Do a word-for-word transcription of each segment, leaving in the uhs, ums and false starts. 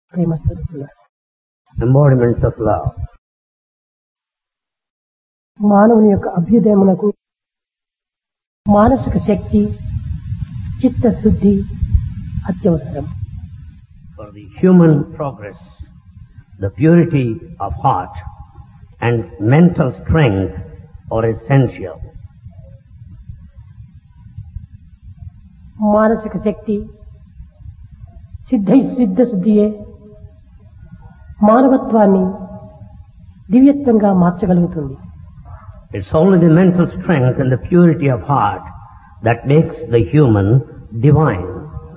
ప్రేమస్వరూపులారా, embodiments of love. మానవుని యొక్క అభ్యుదయమునకు మానసిక శక్తి, చిత్తశుద్ధి అత్యవసరం. For the human progress, the purity of heart and mental strength are essential. మానసిక శక్తి సిద్ధై సిద్ధశుద్ధియే మానవత్వాన్ని దివ్యత్వంగా మార్చగలుగుతుంది. It's only the mental strength and the purity of heart that makes the human divine.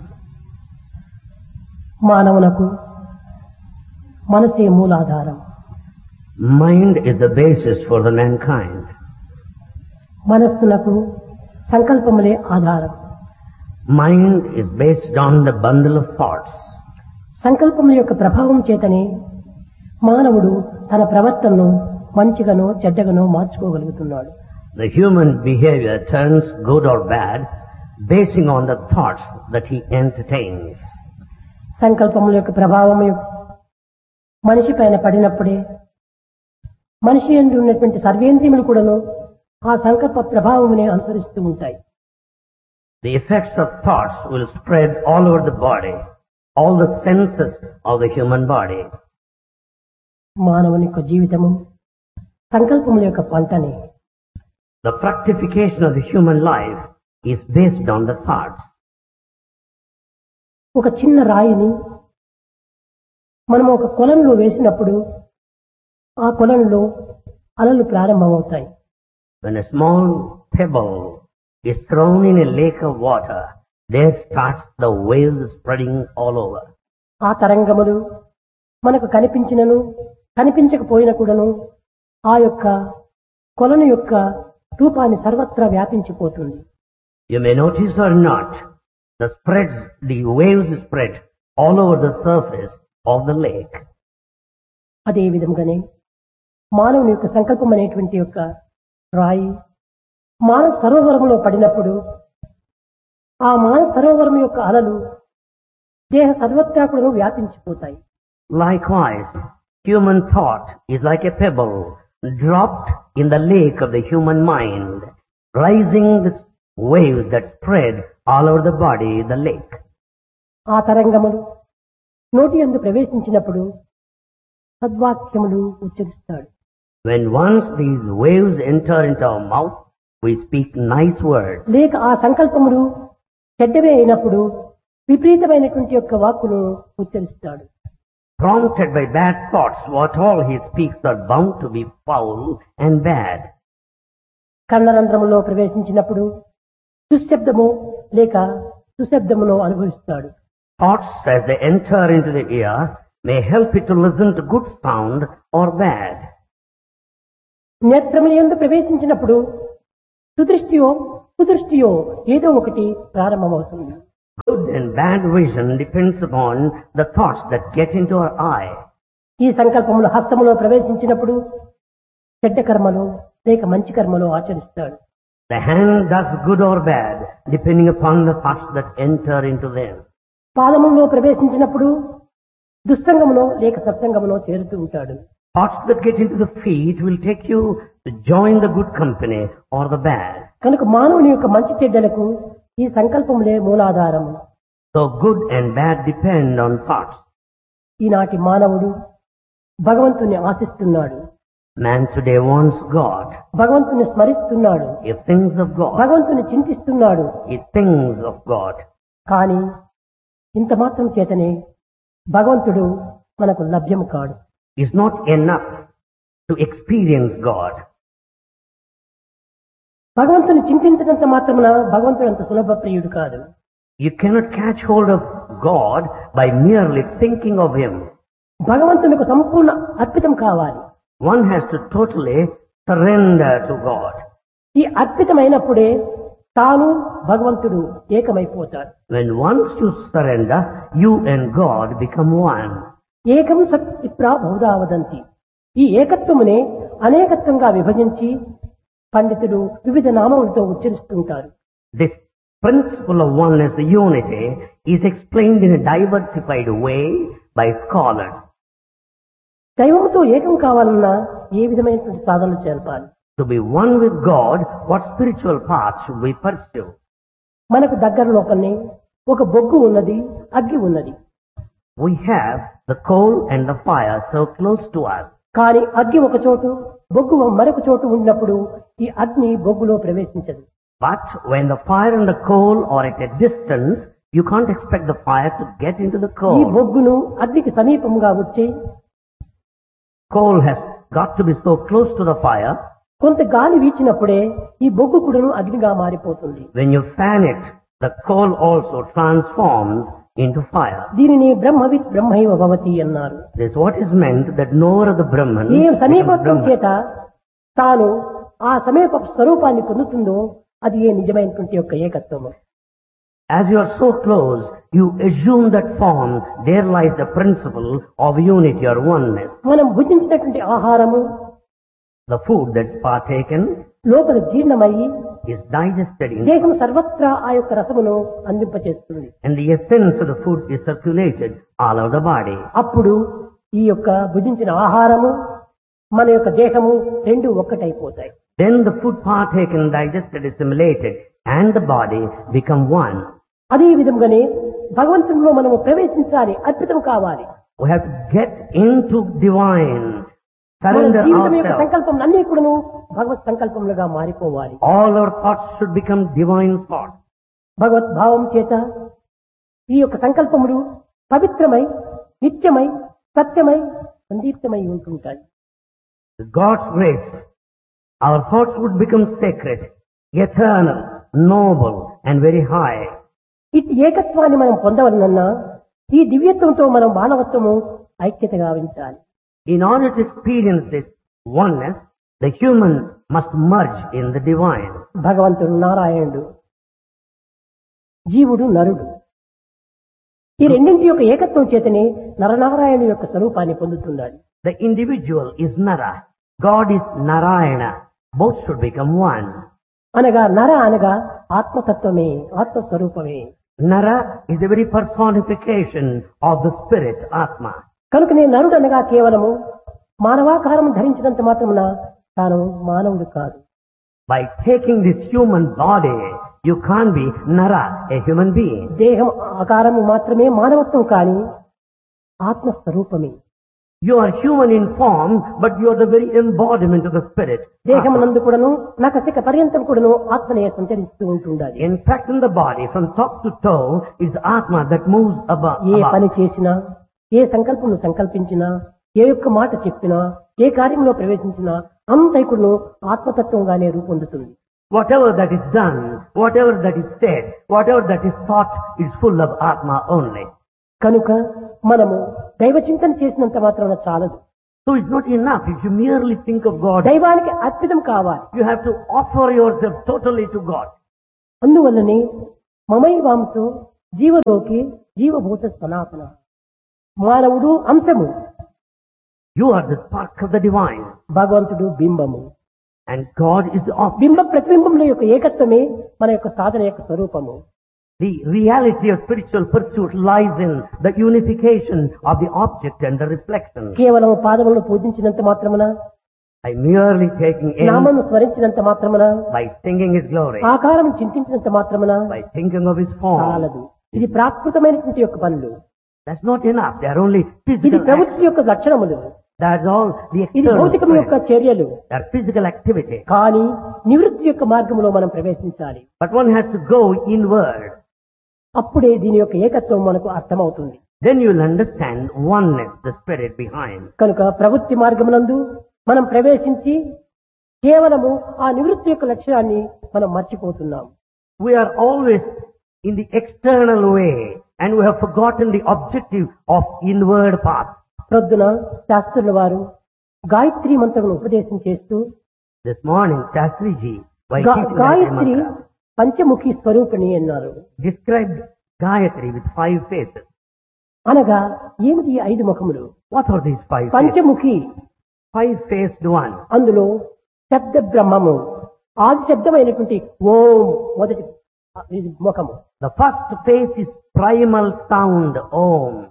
మానవునకు మనసే మూలాధారం. Mind is the basis for the mankind. మనస్సునకు సంకల్పములే ఆధారం. Mind is based on the bundle of thoughts. సంకల్పముల యొక్క ప్రభావం చేతనే మానవుడు తన ప్రవర్తనను మంచిగానో చెడ్డగానో మార్చుకోగలుగుతున్నాడు. The human behavior turns good or bad basing on the thoughts that he entertains. సంకల్పముల యొక్క ప్రభావం మనిషి పైన పడినప్పుడే మనిషి యందు ఉన్నటువంటి సర్వేంద్రియములు కూడాను ఆ సంకల్ప ప్రభావమునే అనుసరిస్తూ ఉంటాయి. The effects of thoughts will spread all over the body, all the senses of the human body. మానవుని యొక్క జీవితము సంకల్పముల యొక్క పంటనే. The fructification of the human life is based on the thoughts. ఒక చిన్న రాయిని మనం ఒక కొలంలో వేసినప్పుడు ఆ కొలంలో అలలు ప్రారంభమవుతాయి. When a small pebble is thrown in a lake of water, there starts the waves spreading all over. ఆ తరంగములు మనకు కనిపించినను కనిపించకపోయినా కూడాను ఆ యొక్క కొలను యొక్క రూపాన్ని సర్వత్రా వ్యాపించిపోతుంది. You may notice or not, the spreads, the waves spread all over the surface of the lake. అదే విధంగానే మానవుని యొక్క సంకల్పం అనేటువంటి యొక్క రాయి మానవ సరోవరంలో పడినప్పుడు ఆ మానవ సరోవరం యొక్క అలలు దేహ సర్వత్రా కూడా వ్యాపించిపోతాయి. Likewise, human thought is like a pebble dropped in the lake of the human mind, rising the waves that spread all over the body, the lake. ఆ తరంగములు నోటి యందు ప్రవేశించినప్పుడు సద్వాక్యములు ఉచ్చరిస్తాడు. When once these waves enter into our mouth, we speak nice words. లేక ఆ సంకల్పములు చెడ్డవే అయినప్పుడు విపరీతమైనటువంటి యొక్క వాక్కును ఉచ్చరిస్తాడు. Prompted by bad thoughts, what all he speaks are bound to be foul and bad. కర్ణరంధ్రములో ప్రవేశించినప్పుడు దుశ్శబ్దము లేక సుశబ్దమును అనుభవిస్తాడు. Thoughts as they enter into the ear may help it to listen to good sound or bad. నేత్రముల యందు ప్రవేశించినప్పుడు సుదృష్టియో కుదృష్టియో ఏదో ఒకటి ప్రారంభమవుతుంది. Good and bad vision depends upon the thoughts that get into our eye. ఈ సంకల్పములు హస్తములో ప్రవేశించినప్పుడు చెడ్డ కర్మలు లేక మంచి కర్మలు ఆచరిస్తాడు. The hand does good or bad depending upon the thoughts that enter into them. పాదములో ప్రవేశించినప్పుడు దుస్సంగములో లేక సత్సంగములో చేరుతూ ఉంటాడు. Thoughts that get into the feet will take you to join the good company or the bad. కనుక మానవుని యొక్క మంచి చెడ్డలకు ఈ సంకల్పములే మూలాధారము. So good and bad depend on thoughts. ఈనాటి మానవుడు భగవంతుని ఆశిస్తున్నాడు. Man today wants God. భగవంతుని స్మరిస్తున్నాడు. He thinks of God. భగవంతుని చింతిస్తున్నాడు. He thinks of God. కానీ ఇంత మాత్రం చేతనే భగవంతుడు మనకు లభ్యము కాడు. It's not enough to experience God. భగవంతుని చింతించినంత మాత్రమున భగవంతుడు అంత సులభ ప్రియుడు కాదు. You cannot catch hold of God by merely thinking of Him. భగవంతునికి సంపూర్ణ అర్పితం కావాలి. One has to totally surrender to God. ఈ అర్పితమైనప్పుడే తాను భగవంతుడు ఏకమైపోతాడు. When once you surrender, you and God become one. ఏకం సత్ విప్రా బహుధా వదంతి. ఈ ఏకత్వమునే అనేకత్వంగా విభజించి పండితుడు వివిధ నామములతో ఉచ్చరిస్తుంటారు. This principle of oneness, the unity, is explained in a diversified way by scholars. దైవంతో ఏకం కావాలన్నా ఏ విధమైనటువంటి సాధనలు చేయాలి? To be one with God, what spiritual path should we pursue? మనకు దగ్గరలోపలనే ఒక బొగ్గు ఉన్నది, అగ్గి ఉన్నది. We have the coal and the fire so close to us. కానీ అగ్గి ఒక చోటు, బొగ్గు మరొక చోటు ఉన్నప్పుడు ఈ అగ్ని బొగ్గులో ప్రవేశించదు. But when the fire and the coal are at a distance, you can't expect the fire to get into the ఈ coal. బొగ్గును అగ్నికి సమీపంగా వచ్చి Coal has got to be so close to the fire. కొంత గాలి వీచినప్పుడే ఈ బొగ్గు కూడాను అగ్నిగా మారిపోతుంది. When you fan it, the coal also transforms into fire. దీనిని బ్రహ్మవిత్ బ్రహ్మైవ భవతి అన్నారు. This is what is meant that knower of the Brahman A becomes సమీపత్వం Brahman. చేత తాను ఆ సమీప స్వరూపాన్ని పొందుతుందో అది ఏ నిజమైనటువంటి యొక్క ఏకత్వము. As you are so close, you assume that form, there lies the principle of unity or oneness. మనం భుజించినటువంటి ఆహారము The food that's partaken లోపల జీర్ణమయ్యి is digested in, దేహం సర్వత్రా ఆ యొక్క రసమును అందింపచేస్తుంది. and the essence of the food is circulated all over the body. అప్పుడు ఈ యొక్క భుజించిన ఆహారము మన యొక్క దేహము రెండు ఒక్కటైపోతాయి. Then the food partaken, digested, assimilated, and the body become one. అదే విధంగానే భగవంతునిలో మనము ప్రవేశించాలి, అద్భుతం కావాలి. We have to get into divine, మన surrender జీవితం యొక్క ourselves. సంకల్పం అన్ని కూడాను భగవత్ సంకల్పములుగా మారిపోవాలి. All our thoughts should become divine thoughts. భగవత్ భావం చేత ఈ యొక్క సంకల్పములు పవిత్రమై, నిత్యమై, సత్యమై, సందీప్తమై ఉంటుంటాయి. With God's grace, our thoughts would become sacred, eternal, noble, and very high. ఇటు ఏకత్వాన్ని మనం పొందవలనన్నా ఈ దివ్యత్వంతో మనం మానవత్వము ఐక్యత గావించాలి. In order to experience this oneness, the human must merge in the divine. భగవంతుడు నారాయణుడు, జీవుడు నరుడు. ఈ రెండింటి యొక్క ఏకత్వం చేతనే నరనారాయణ యొక్క స్వరూపాన్ని పొందుతున్నాడు. The individual is Nara, God is Narayana. Both should become one. అనగా నర అనగా ఆత్మతత్వమే, ఆత్మస్వరూపమే. Nara is the very personification of the spirit, Atma. కనుకనే నరుడు అనగా కేవలము మానవాకారం ధరించినంత మాత్రమున తాను మానవుడు కాదు. By taking this human body, you can't be Nara, a human being. దేహం ఆకారము మాత్రమే మానవత్వం కాని ఆత్మస్వరూపమే. You are human in form, but you are the very embodiment of the spirit. దేహమునందు కూడాను నఖశిఖ పర్యంతం కూడాను ఆత్మనే సంచరిస్తూ ఉంటుండాలి. In fact, in the body, from top to toe, is Atma that moves above. A above. పని చేసినా, ఏ సంకల్పం సంకల్పించినా, ఏ యొక్క మాట చెప్పినా, ఏ కార్యంలో ప్రవేశించినా అంతైకుడును ఆత్మతత్వంగానే రూపొందుతుంది. Whatever that is done, whatever that is said, whatever that is thought is full of Atma only. కనుక మనము దైవ చింతన చేసినంత మాత్రాన చాలదు. So it's not enough if you merely think of God. దైవానికి అర్పితం కావాలి. You have to offer yourself totally to God. అందువల్లనే మమైవాంశో జీవలోకి జీవభూత సనాతన. మానవుడు అంశము, You are the spark of the divine. భగవంతుడు బింబము. And God is the object. బింబ ప్రతిబింబముల యొక్క ఏకత్వమే మన యొక్క సాధన యొక్క స్వరూపము. The reality of spiritual pursuit lies in the unification of the object and the reflection. కేవలం పాదములను పూజించినంత మాత్రమున, By merely taking in, నామను స్మరించినంత మాత్రమున, by singing His glory, ఆకారం చింతించినంత మాత్రమున by thinking of His form, చాలదు. ఇది ప్రాకృతమైనటువంటి యొక్క పనులు. that's not enough. They are only ఇది physical acts. ప్రవృత్తి యొక్క లక్షణములు. That's all the ఇది external భౌతికం యొక్క strength. చర్యలు. They are physical activity. కానీ నివృత్తి యొక్క మార్గంలో మనం ప్రవేశించాలి. But one has to go inward. అప్పుడే దీని యొక్క ఏకత్వం మనకు అర్థమవుతుంది. Then you will understand oneness, the spirit behind. కనుక ప్రవృత్తి మార్గమునందు మనం ప్రవేశించి కేవలము ఆ నివృత్తి యొక్క లక్ష్యాన్ని మనం మర్చిపోతున్నాం. We are always in the external way and we have forgotten the objective of inward path. ప్రొద్దున శాస్త్రుల వారు గాయత్రి మంత్రమును ఉపదేశం చేస్తూ This morning, Shastri Ji, while గా- teaching Gayatri Gayatri Mantra, Panchamukhi స్వరూపిణి అన్నారు. described Gayatri with five faces. అనగా ఏమిటి ఈ ఐదు ముఖములు? What are these five faces? Panchamukhi, Five-faced one. అందులో శబ్ద బ్రహ్మము, ఆది శబ్దమైనటువంటి ఓం మొదటి ఇది ముఖము. The first face is primal sound, Om.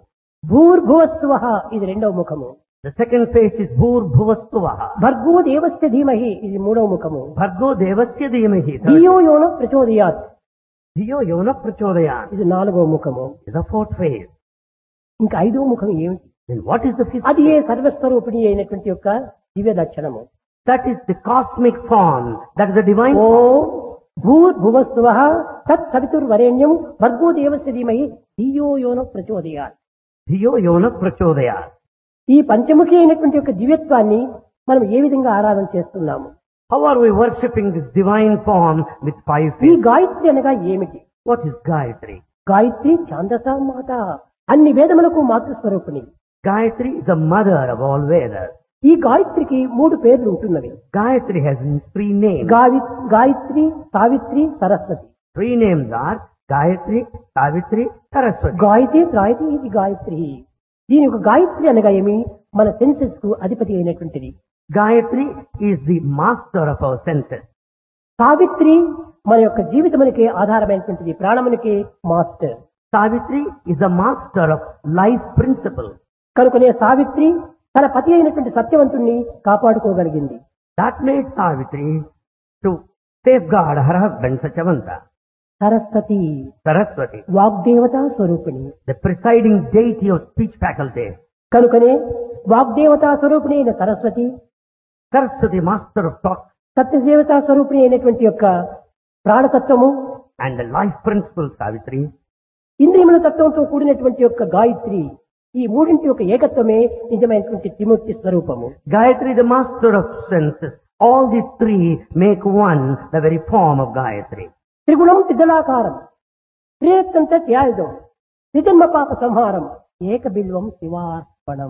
భూర్భువస్సువః ఇది రెండవ ముఖము. The second face is Bhur Bhuvastvaha. భర్గో దేవస్య ధీమహి ఇది మూడవ ముఖము. Bhargo Devasya Dhimahi. ధియో యోన ప్రచోదయాత్ Dhiyo Yona Prachodayat ఇది నాలుగవ ముఖము. is the fourth face. ఇంకా ఐదవ ముఖం ఏమిటి? Then what is the fifth అది ఏ face? సర్వస్వరూపిణి అయినటువంటి యొక్క దివ్య లక్షణము. That is the cosmic form. That is the divine oh form. భూర్భువస్సువః తత్ సవితుర్వరేణ్యం భర్గో దేవస్య ధీమహి ధియో యోన ప్రచోదయాత్. Dhiyo Yona Prachodayat. ఈ పంచముఖి అయినటువంటి యొక్క దివ్యత్వాన్ని మనం ఏ విధంగా ఆరాధన చేస్తున్నాము? How are we worshipping this divine form with five ఈ faces? గాయత్రి అనగా ఏమిటి? What is Gayatri? గాయత్రి ఛాందస మాత, అన్ని వేదములకు మాతృస్వరూపిణి. Gayatri is the mother of all Vedas. ఈ గాయత్రికి మూడు పేర్లు ఉంటున్నవి. Gayatri has three names. Gavi Gayatri, Savitri, Saraswati. Three names are Gayatri, Savitri, Saraswati. Gayatri త్రాయతి ఇది గాయత్రి. దీని యొక్క గాయత్రి అనగా ఏమి? మన సెన్సెస్ కు అధిపతి అయినటువంటిది. Gayatri is the master of our senses. Savitri మన యొక్క జీవితమునికి ఆధారమైనటువంటిది, ప్రాణమునికి master. Savitri is the master of life principle. కనుకనే సావిత్రి తన పతి అయినటువంటి సత్యవంతుణ్ణి కాపాడుకోగలిగింది. That made Savitri to safeguard her husband Satyavanta. Saraswati Saraswati, వాగ్దేవతా స్వరూపిణి. the presiding deity of speech faculty. కనుకనే వాగ్దేవతా స్వరూపిణి అయిన Saraswati, Saraswati, master of thought సత్యదేవతా స్వరూపిణి అయినటువంటి యొక్క ప్రాణతత్వము, and the life principle Savitri, ఇంద్రియముల తత్వంతో కూడినటువంటి యొక్క గాయత్రి, ఈ మూడింటి యొక్క ఏకత్వమే నిజమైనటువంటి త్రిమూర్తి స్వరూపము. Gayatri, the master of senses. All these three make one, the very form of Gayatri. త్రిగుణం త్రిదళాకారం, త్రియత్తంత త్యాయుధం, త్రిజన్మ పాప సంహారం, ఏక బిల్వం శివార్పణం.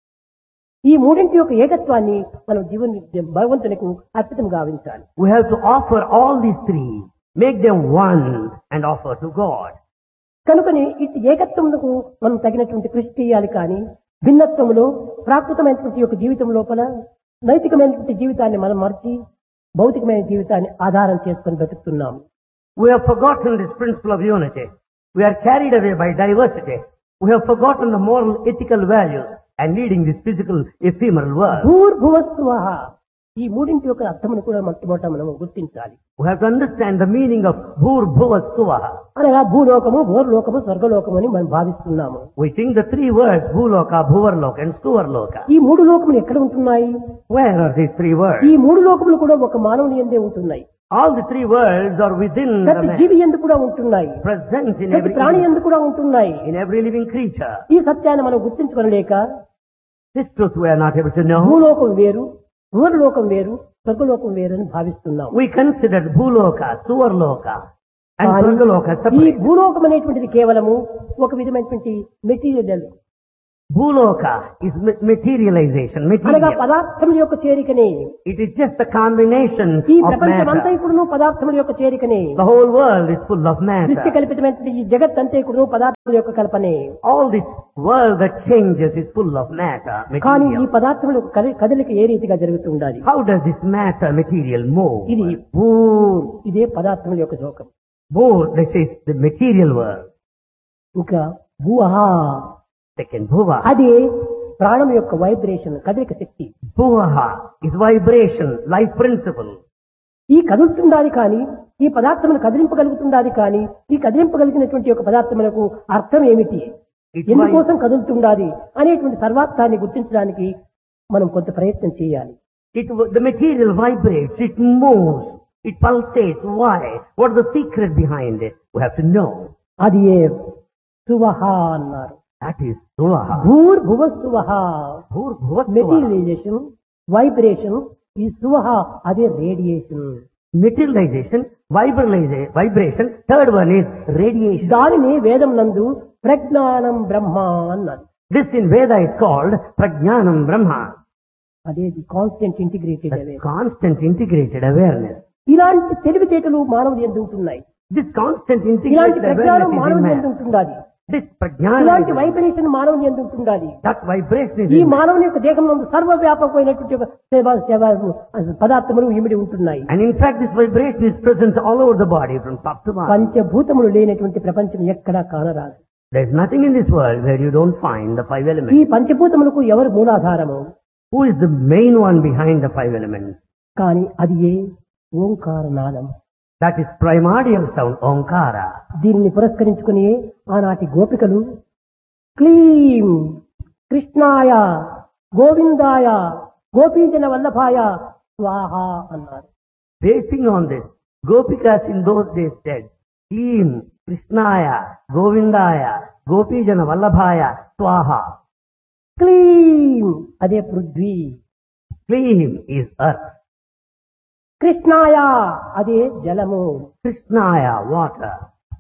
ఈ మూడింటి యొక్క ఏకత్వాన్ని మనం జీవన భగవంతునికి అర్పితం గావించాలి. We have to offer all these three, make them one and offer to God. కనుకని ఇటు ఏకత్వములకు మనం తగినటువంటి కృషి చేయాలి. కానీ భిన్నత్వములో ప్రాకృతమైనటువంటి యొక్క జీవితం లోపల నైతికమైనటువంటి జీవితాన్ని మనం మర్చి భౌతికమైన జీవితాన్ని ఆధారం చేసుకొని బతుకుతున్నాము. We have forgotten this principle of unity. We are carried away by diversity. We have forgotten the moral, ethical values and leading this physical, ephemeral world. భూర్భువస్సువః ఈ మూడింటి యొక్క అర్థమును కూడా మొట్టమొదట మనం గుర్తించాలి. We have to understand the meaning of Bhur Bhuva Suvaha. అనగా భూలోకము, భూర్లోకము, స్వర్గలోకము అని మనం భావిస్తున్నాము. We think the three words Bhuloka, Bhuvarloka and Suvarloka. ఈ మూడు లోకములు ఎక్కడ ఉంటున్నాయి? Where are these three words? ఈ మూడు లోకములు కూడా ఒక మానవుని యందే ఉంటున్నాయి. All the three words are within the ప్రతి man, జీవి యందు కూడా ఉంటున్నాయి. present in ప్రతి every, ప్రాణి యందు కూడా ఉంటున్నాయి. in every living creature. ఈ సత్యాన్ని మనం గుర్తించుకోలేక This truth we are not able to know. భూలోకం వేరు, భూర్లోకం వేరు, స్వర్గలోకం వేరు అని భావిస్తున్నాం. We considered Bhuloka, Suvarloka and కానీ Swargaloka ఈ separate. భూలోకం అనేటువంటిది కేవలము ఒక విధమైనటువంటి material, Bhuloka is ma- materialization, అనగా material. పదార్థముల యొక్క చేరికనే. It is just the combination ఈ of ప్రపంచం అంతా matter. ఇప్పుడు పదార్థముల యొక్క చేరికనే. The whole world is full of దృశ్య matter. కల్పితమైనటువంటి ఈ జగత్ అంతా ఇప్పుడు పదార్థముల యొక్క కల్పనే. All this world that changes is full of matter, కానీ ఈ material. పదార్థముల యొక్క కదలి- కదలిక ఏ రీతిగా జరుగుతుండాలి? How does this matter, material move? ఇది భూర్, ఇదే పదార్థముల యొక్క లోకం. Both, this is the material world. ఇంకా భూహా, Second, Bhuva. అది ప్రాణం యొక్క వైబ్రేషన్, కదలిక శక్తి. Bhuvaha is vibration, life principle. ఈ కదులుతుండాలి కానీ, ఈ పదార్థమును కదిలింపగలుగుతుండాలి కానీ, ఈ కదిలింపగలిగినటువంటి యొక్క పదార్థములకు అర్థం ఏమిటి, It's ఎందుకోసం కదులుతుండాలి అనేటువంటి సర్వార్థాన్ని గుర్తించడానికి మనం కొంత ప్రయత్నం చేయాలి. It, the material vibrates, it moves, it pulsates. Why? What is the secret behind it? We have to know. అది ఏ సువహ అన్నారు. That is Suvaha. భూర్ భువ సువహ. Bhur Bhuva Suvaha. Materialisation, vibration, ఈ సువహ అదే radiation. Materialization, vibration, vibration. Third one is radiation. దానిని వేదం నందు ప్రజ్ఞానం బ్రహ్మ అన్నారు. This in Veda is called Prajnanam Brahma. అదే constant integrated The constant integrated awareness. ఇలాంటి తెలివితేటలు మానవులు ఎందు ఉంటున్నాయి. This constant ఇలాంటి integrated ప్రజ్ఞానం awareness is in మానవుని ఎందు man. ఉంటుండాలి. This Prajnana, ఇలాంటి is- వైబ్రేషన్ మానవుని ఎందు ఉంటుండాలి. that vibration is ఈ in man. మానవుని యొక్క దేహం నందు సర్వవ్యాపకమైనటువంటి ఒక సేవ- సేవ- పదార్థములు ఇమిడి ఉంటున్నాయి. And in fact, this vibration is present all over the body from top to bottom. పంచభూతములు లేనటువంటి ప్రపంచం ఎక్కడా కానరాదు. There's nothing in this world where you don't find the five ఈ elements. పంచభూతములకు ఎవరు మూలాధారము? Who is the main one behind the five elements? కానీ అది ఏ ఓంకార నాదం. That is primordial sound, Omkara. దీనిని పురస్కరించుకుని ఆనాటి గోపికలు క్లీం కృష్ణాయ గోవిందాయ గోపీజన వల్లభాయ స్వాహ అన్నారు. Basing on this, Gopikas in those days said, Klim, Krishnaya, Govindaya, Gopijana Vallabhaya, Swaha. క్లీం అదే పృథ్వీ, Klim is earth. కృష్ణాయ అదే జలము, Krishnaya, water.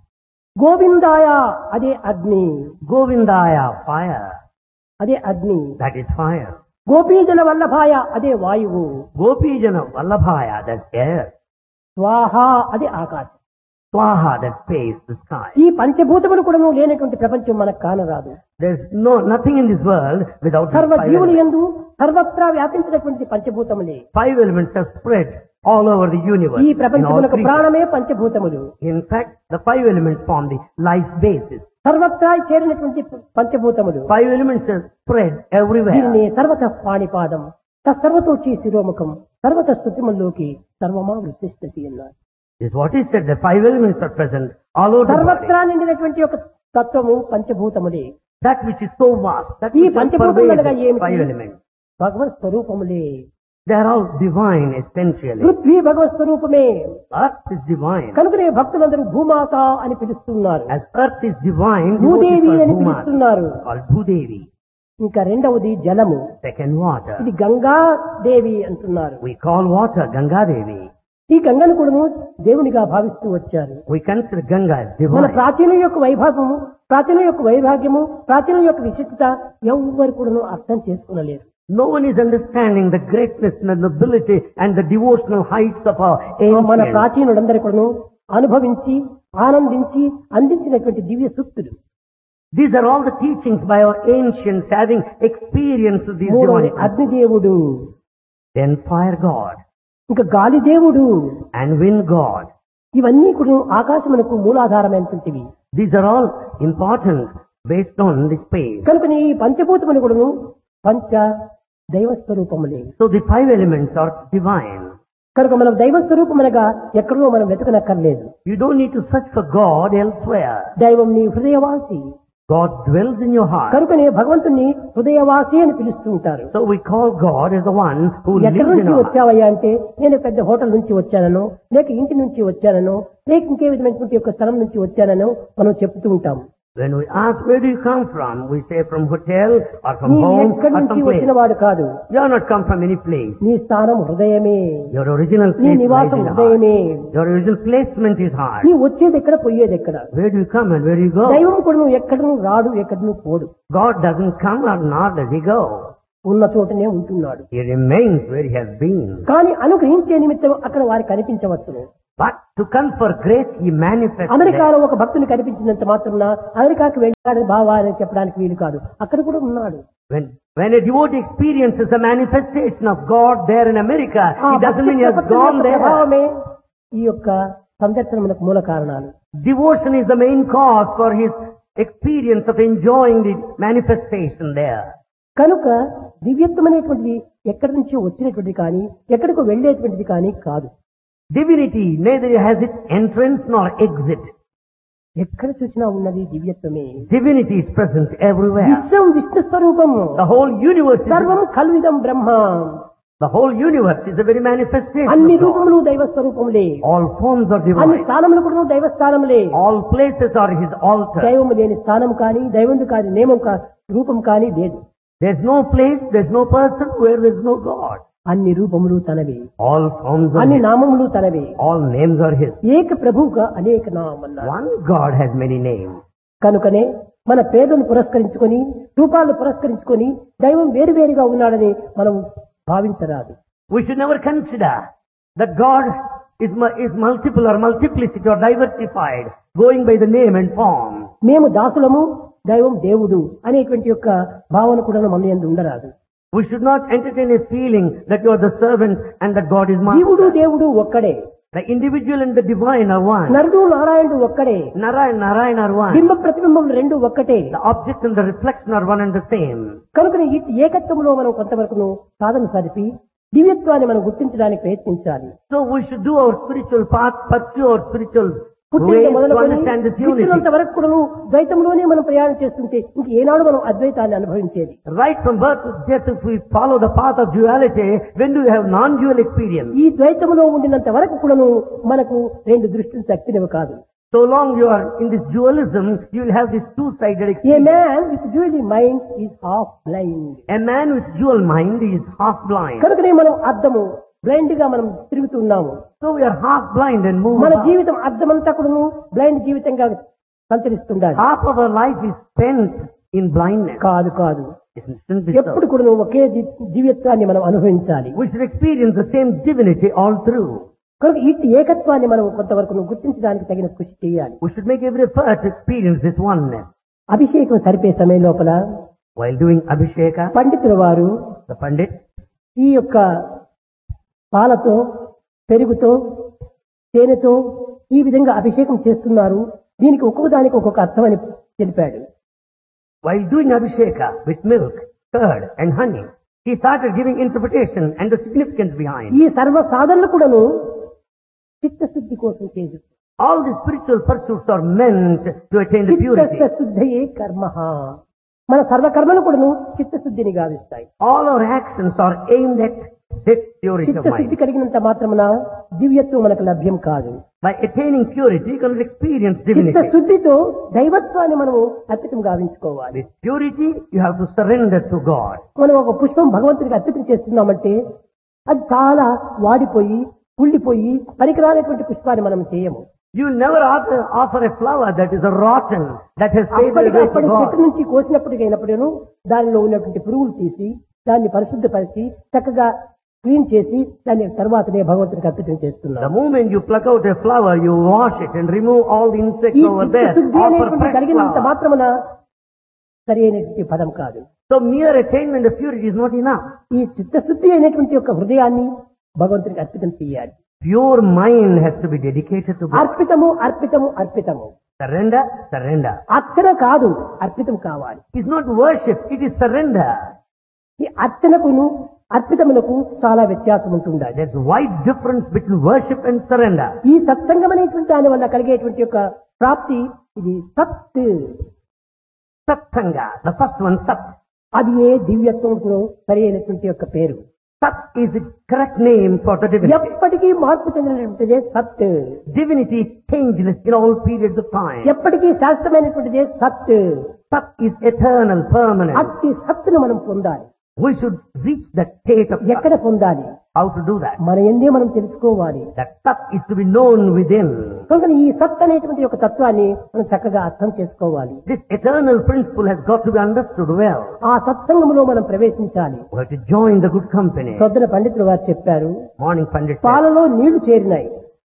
గోవిందాయ అదే అగ్ని, Govindaya, fire. అదే అగ్ని. That is fire. గోపీజన వల్లభాయ అదే వాయువు, Gopijana Vallabhaya, that's air. స్వాహ అదే ఆకాశం. Swaha, that space, the sky. ఈ పంచభూతములు కూడా లేనటువంటి ప్రపంచం మనకు కానరాదు. There's no nothing in this world without these సర్వ five జీవులు elements. యందు సర్వత్రా వ్యాపించినటువంటి పంచభూతములే. Five elements have spread all over the universe. ఈ in all ప్రపంచములకు creatures. ప్రాణమే పంచభూతములు. In fact, the five elements form the life basis. సర్వత్రా చేరినటువంటి పంచభూతములు. Five elements are spread everywhere. దీనిని సర్వత పాణిపాదం తత్సర్వతోచి శిరోముఖం సర్వత స్థుతిముల్లోకి సర్వమా వృత్తిస్థితి అన్నారు. Is what is said. The five elements are present all over the body. సర్వత్రా నిండినటువంటి ఒక తత్వము పంచభూతములే. That which is so vast, that ఈ which is పంచభూతములు అనగా pervasive, ఏమిటి? five elements. Bhagwat స్వరూపములే. They are all divine essentially. Prithvi భగవత్ స్వరూపమే. Earth is divine. కనుకనే భక్తులందరూ భూమాత అని పిలుస్తున్నారు, As earth is divine, Bhudevi devotees అని call Bhuma, పిలుస్తున్నారు. called Bhudevi. ఇంకా రెండవది జలము, Second, water. ఇది గంగా దేవి అంటున్నారు. We call water Ganga Devi. ఈ గంగను కూడాను దేవునిగా భావిస్తూ వచ్చారు. We consider Ganga as మన divine. ప్రాచీన యొక్క వైభవము, ప్రాచీన యొక్క వైభాగ్యము, ప్రాచీన యొక్క విశిష్టత ఎవ్వరు కూడాను అర్థం చేసుకునలేరు. No one is understanding the greatness and the nobility and the devotional heights of our మన ancient. ప్రాచీనులందరూ కూడాను అనుభవించి ఆనందించి అందించినటువంటి దివ్య సూక్తులు. These are all the teachings by our ancients having experienced these మూడవది divine. అగ్నిదేవుడు, Then fire God ఇంకా గాలి దేవుడు, and wind God. ఇవన్నీ కూడా ఆకాశమునకు మూలాధారమైనటువంటివి. These are all important based on the space. కనుక ఈ పంచభూతములు కూడాను పంచ దైవ స్వరూపములే. So the five elements are divine. కనుక మనం దైవ స్వరూపమునగా ఎక్కడో మనం వెతకనక్కర్లేదు. You don't need to search for God elsewhere. దైవం నీ హృదయవాసి. God dwells in your heart. కనుకనే భగవంతుని హృదయవాసి అని పిలుస్తూ ఉంటారు. So we call God as the one who ఎక్కడి lives in నుంచి our heart. వచ్చావయ్యా అంటే నేను పెద్ద హోటల్ నుంచి వచ్చానో, లేక ఇంటి నుంచి వచ్చానో, లేక ఇంకే విధమైనటువంటి యొక్క స్థలం నుంచి వచ్చానో మనం చెప్తూ ఉంటాం. When we ask where do you come from, we say from hotel or from నీవు home ఎక్కడి or నుంచి some place. వచ్చిన వాడు కాదు. You are not come from any place. నీ స్థానం హృదయమే, Your original నీ place lies నివాసం in the heart. హృదయమే. Your original placement is heart. నీ వచ్చేది ఎక్కడ, పోయేది ఎక్కడ. Where do you come and where do you go? దైవం కూడా నువ్వు ఎక్కడను రాడు, ఎక్కడను పోడు. God doesn't come or nor does he go. ఉన్న చోటనే ఉంటున్నాడు. He remains where he has been. కానీ అనుగ్రహించే నిమిత్తం అక్కడ వారికి కనిపించవచ్చును. But to confer grace, he manifests. అమెరికాలో ఒక భక్తుని కనిపించినంత మాత్రం అమెరికాకి వెళ్ళాడని బావా అని చెప్పడానికి వీలు కాదు. అక్కడ కూడా ఉన్నాడు. When, when a devotee experiences a manifestation of God there in America, ఆ it doesn't భక్తి mean he has ప్రపత్తుల gone యొక్క there. ప్రభావమే ఈ యొక్క సందర్శనములకు మూల కారణాలు. Devotion is the main cause for his experience of enjoying the manifestation there. కనుక దివ్యత్వం అనేటువంటిది ఎక్కడి నుంచో వచ్చినటువంటిది కానీ ఎక్కడికో వెళ్ళేటువంటిది కానీ కాదు. Divinity neither has its entrance nor exit. ఎక్కడ చూసినా ఉన్నది దివ్యత్వమే. Divinity is present everywhere. విశ్వం విష్ణు స్వరూపము, The whole universe is, సర్వం కల్విదం బ్రహ్మ. the whole universe is a very manifestation అన్ని of God. రూపములు దైవ స్వరూపములే, All forms are అన్ని divine. స్థానములు కూడా దైవ స్థానములే. All places are his altar. దైవము లేని స్థానం కానీ దైవందు కాని నియమం కా రూపం కానీ లేదు. There's no place, there's no person where there's no God. అన్ని రూపములు తనవే, All forms are అన్ని his. నామములు తనవే. All names are his. ఏక ప్రభువుగా అనేక నామన్నారు. One God has many names. కనుకనే మన పేదలను పురస్కరించుకొని రూపాలను పురస్కరించుకొని దైవం వేరువేరుగా ఉన్నాడని మనం భావించరాదు. We should never consider that God is, mu- is multiple or multiplicity or diversified, going by the name and form. మేము దాసులము దైవం దేవుడు అనేటువంటి యొక్క భావన కూడా మన యందు ఉండరాదు. We should not entertain a feeling that you are the servant and that God is జీవుడు master. దేవుడు ఒక్కడే. The individual and the divine are one. నరుడు నారాయణుడు ఒక్కడే. Narayana, Narayana are one. బింబ ప్రతిబింబం రెండు ఒక్కటే. The object and the reflection are one and the same. కనుక ఈ ఏకత్వంలో మనం కొంతవరకు సాధన సరిపి దివ్యత్వాన్ని మనం గుర్తించడానికి ప్రయత్నించాలి. So we should do our spiritual path, pursue our spiritual పుట్టిన ways to మొదలుకొని understand this unity. పుట్టినంత వరకు కూడా ద్వైతంలోనే మనం ప్రయాణం చేస్తుంటే ఇంక ఏనాడు మనం అద్వైతాన్ని అనుభవించేది. Right from birth to death, if we follow the path of duality, when do you have non-dual experience? ఈ ద్వైతంలో ఉండినంత వరకు కూడాను మనకు రెండు దృష్టిలు శక్తినివి కాదు. So long you are in this dualism, you will have this two-sided A experience. man with dual mind is half blind. A man with dual mind is half blind. కనుకనే మనం అద్దము blind గా మనం తిరుగుతున్నాము. So we are half blind and move మన about. జీవితం అద్దమంతా కూడాను blind జీవితంగా సంచరిస్తుండాలి. Half of our life is spent in blindness. కాదు కాదు Isn't it ఎప్పుడు so? కూడాను ఒకే జీ- జీవిత్వాన్ని మనం అనుభవించాలి. We should experience the same divinity all through. కనుక ఈ ఏకత్వాన్ని మనం కొంతవరకు గుర్తించడానికి తగిన కృషి చేయాలి. We should make every effort to experience this oneness. అభిషేకం సరిపే సమయం లోపల While doing Abhisheka, పండితుల వారు the Pandit ఈ యొక్క పాలతో పెరుగుతో తేనెతో ఈ విధంగా అభిషేకం చేస్తున్నారు. దీనికి ఒక్కొక్క దానికి ఒక్కొక్క అర్థం అని తెలిపాడు. While doing Abhisheka with milk, curd and honey, he started giving interpretation and the significance behind. ఈ సర్వ సాధనలు కూడాను చిత్తశుద్ధి కోసం చేసి All the spiritual pursuits are meant to attain the purity. చిత్తస్య శుద్ధయే కర్మ. మన సర్వ కర్మలు కూడాను చిత్తశుద్ధిని గావిస్తాయి. All our actions are aimed at this purity of చిత్తశుద్ధి mind. కలిగినంత మాత్రమున దివ్యత్వం మనకు లభ్యం కాదు. By attaining purity, you can experience divinity. చిత్తశుద్ధితో దైవత్వాన్ని మనము అర్పితం గావించుకోవాలి. With purity, you have to surrender to God. మనం ఒక పుష్పం భగవంతుడికి అర్పితం చేస్తున్నామంటే అది చాలా వాడిపోయి కుళ్ళిపోయి పనికిరానటువంటి పుష్పాన్ని మనం చేయము. You will never offer, offer a flower that is a rotten, that has faded away అప్పటికప్పుడు to చెట్టు God. నుంచి కోసినప్పటికీ అయినప్పుడేను దానిలో ఉన్నటువంటి పురుగులు తీసి దాన్ని పరిశుద్ధపరిచి చక్కగా క్లీన్ చేసి దాని తర్వాతనే భగవంతుడికి అర్పితం The చేస్తున్నాం. moment you pluck out a flower, you wash it and remove all the insects ఈ over there. చిత్తశుద్ధి Offer అనేటువంటి fresh కలిగినంత flower. మాత్రమున సరి అయినటువంటి పదం కాదు. So mere attainment of purity is not enough. ఈ చిత్తశుద్ధి అయినటువంటి యొక్క హృదయాన్ని భగవంతుడికి అర్పితం చేయాలి. Pure mind has to be dedicated to God. అర్పితము అర్పితము అర్పితము Surrender, surrender. అర్చన కాదు అర్పితం కావాలి. It's not worship, it is surrender. ఈ అర్చనకును అర్పితమునకు చాలా వ్యత్యాసం ఉంటుండాలి. There's a wide difference between worship and surrender. ఈ సత్సంగం అనేటువంటి దాని వల్ల కలిగేటువంటి యొక్క ప్రాప్తి ఇది సత్. Satsanga, the first one, Sat. అది ఏ దివ్యత్వంకు సరి అయినటువంటి యొక్క పేరు. Sat is the correct name for the divinity. ఎప్పటికీ మార్పు చెందినటువంటిదే సత్. Divinity is changeless in all periods of time. ఎప్పటికీ శాశ్వతమైనటువంటిదే సత్. Sat is eternal, permanent. అట్టి సత్తును మనం పొందాలి. We should reach that state of Sat. ఎక్కడ పొందాలి? How to do that? మన ఎందే మనం తెలుసుకోవాలి. That Sat is to be known within. కనుక ఈ సత్ అనేటువంటి యొక్క తత్వాన్ని మనం చక్కగా అర్థం చేసుకోవాలి. This eternal principle has got to be understood well. ఆ సత్సంగంలో మనం ప్రవేశించాలి. We have to join the good company. ప్రొద్దున పండితులు వారు చెప్పారు, Morning Pandit said. పాలలో నీళ్లు చేరినాయి,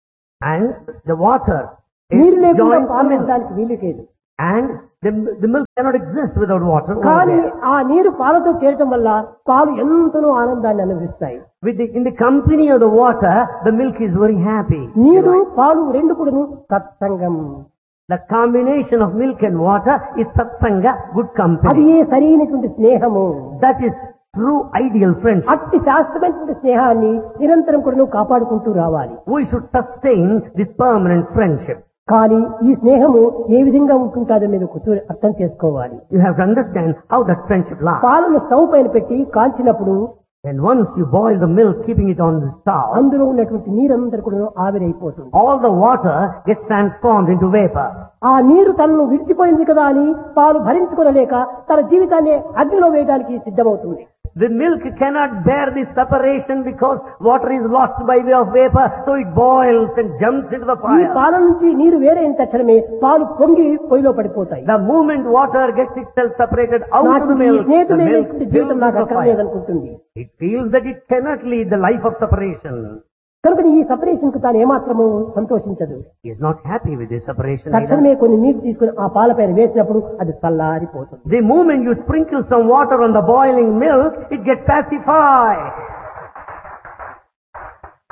And the water నీరు is లేకుండా joined to పాలు milk. ఉండడానికి వీలు లేదు. And the, the milk cannot exist without water. over కానీ there. ఆ నీరు పాలతో చేరటం వల్ల పాలు ఎంతనో ఆనందాన్ని అనుభవిస్తాయి. With the, in the company of the water, the milk is very happy. నీరు పాలు రెండు కూడాను సత్సంగం. The combination of milk and water is satsanga, good అది company. ఏ సరైనటువంటి స్నేహము. That is true ideal friendship. అట్టి శాశ్వతమైనటువంటి స్నేహాన్ని నిరంతరం కూడా కాపాడుకుంటూ రావాలి. We should sustain this permanent friendship. కానీ ఈ స్నేహము ఏ విధంగా ఉంటుందో మీరు కొంచెం అర్థం చేసుకోవాలి. You have to understand how that friendship lasts. పాలను స్టవ్ పైన పెట్టి కాల్చినప్పుడు And once you boil the milk, keeping it on the stove, అందులో ఉన్నటువంటి నీరందరూ కూడా ఆవిరైపోతుంది. all the water gets transformed into vapor. ఆ నీరు తనను విడిచిపోయింది కదా అని పాలు భరించుకోలేక తన జీవితాన్ని అగ్నిలో వేయడానికి సిద్ధమవుతుంది. The milk cannot bear this separation because water is lost by way of vapor, so it boils and jumps into the ఈ fire. పాల నుంచి నీరు వేరైన తక్షణమే పాలు పొంగి పొయ్యిలో పడిపోతాయి. The moment water gets itself separated out of నాకు the ఈ milk, the milk స్నేహితుడైనటువంటి fills జీవితం నాకు the fire. అక్కర్లేదనుకుంటుంది. It feels that it cannot lead the life of separation. కనుక ఈ సపరేషన్ కు తాను ఏమాత్రము సంతోషించదు. He is not happy with this separation either. తక్షణమే కొన్ని నీరు తీసుకుని ఆ పాల పైన వేసినప్పుడు అది చల్లారిపోతుంది. The moment you sprinkle some water on the boiling milk, it gets pacified.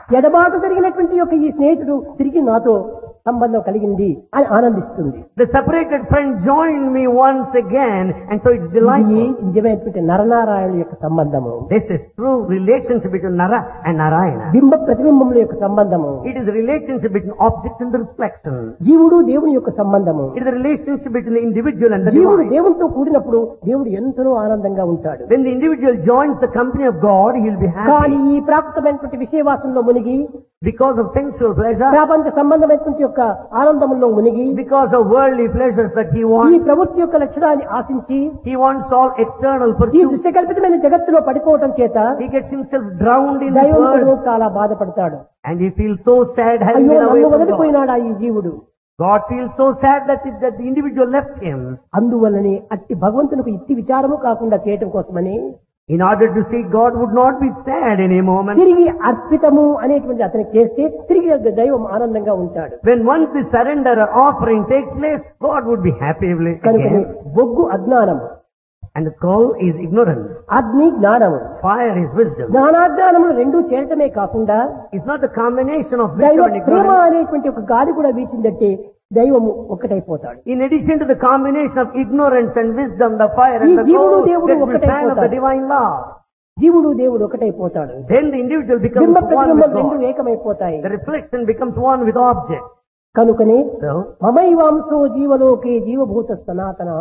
ఎడబాటు జరిగినటువంటి యొక్క ఈ స్నేహితుడు తిరిగి నాతో సంబంధం కలిగింది అని ఆనందిస్తుంది. The separated friend joined me once again, and so it's ఇది delightful. నిజమైనటువంటి నరనారాయణుల యొక్క సంబంధము. This is true relationship between Nara and Narayana. బింబ ప్రతిబింబముల యొక్క సంబంధము. It is a relationship between object and the reflection. జీవుడు దేవుని యొక్క సంబంధము. It is a relationship between the individual and the జీవుడు divine. దేవునితో కూడినప్పుడు దేవుడు ఎంతో ఆనందంగా ఉంటాడు. When the individual joins the company of God, he will be కానీ happy. ఈ ప్రాకృతమైనటువంటి విషయవాసంలో మునిగి, Because of sensual pleasure, ప్రపంచ సంబంధమైనటువంటి యొక్క ఆనందంలో మునిగి, because of worldly pleasures that he ఈ wants, ప్రవృత్తి యొక్క లక్షణాన్ని ఆశించి he wants all external ఈ pursuits. దృశ్యకల్పితమైన జగత్తులో పడిపోవటం చేత He gets himself drowned in this దైవముడు world, చాలా బాధపడతాడు. and he feels so sad having అయ్యో been away నన్ను from God. వదిలిపోయినాడా ఈ జీవుడు. God feels so sad that, it, that the individual left him. అందువల్లనే అట్టి భగవంతునికి ఇట్టి విచారము కాకుండా చేయటం కోసమని In order to see God would not be sad in a moment. తిరిగి అర్పితము అనేటువంటి అతనికి చేస్తే తిరిగి దైవం ఆనందంగా ఉంటాడు. When once the surrender or offering takes place, God would be happy కనుకనే again. బొగ్గు అజ్ఞానము, And the coal is ignorance. అగ్ని జ్ఞానము. Fire is wisdom. జ్ఞానాజ్ఞానములు రెండు చేరటమే కాకుండా It's not the combination of దైవ wisdom and ప్రేమ ignorance. అనేటువంటి ఒక గాలి కూడా వీచిందంటే దైవము ఒక్కటైపోతాడు. In addition to the combination of ignorance and wisdom, the fire ఈ and the జీవుడు coal దేవుడు gets the ఒక్కటే fan of the పోతాడు. divine love. జీవుడు దేవుడు ఒకటైపోతాడు. Then the individual becomes బింబ one ప్రతిబింబం with రెండు God. ఏకమైపోతాయి. The reflection becomes one with object. కనుకనే So, మమైవాంశో జీవలోకే జీవభూత సనాతన.